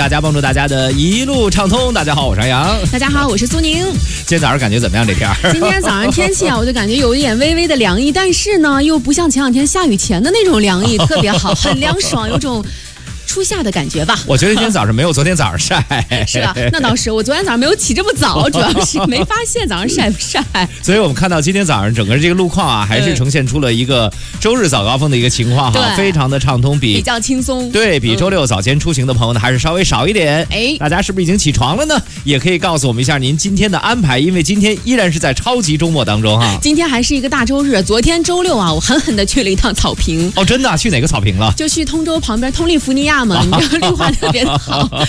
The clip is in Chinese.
大家，帮助大家的一路畅通。大家好，我是杨洋。 大家好，我是苏宁。 今天早上感觉怎么样？这天儿？ 今天早上天气啊，我就感觉有一点微微的凉意，但是呢，又不像前两天下雨前的那种凉意，特别好，很凉爽，有种初夏的感觉吧。 我觉得今天早上没有昨天早上晒。 是吧？那倒是，我昨天早上没有起这么早，主要是没发现早上晒不晒。 所以我们看到今天早上整个这个路况啊，还是呈现出了一个周日早高峰的一个情况哈，非常的畅通， 比较轻松。 对比周六早间出行的朋友呢，还是稍微少一点。大家是不是已经起床了呢？也可以告诉我们一下您今天的安排，因为今天依然是在超级周末当中哈。 今天还是一个大周日，昨天周六啊，我狠狠的去了一趟草坪。 哦，真的？去哪个草坪了？ 就去通州旁边通利福尼亚嘛，你知道绿化特别的好。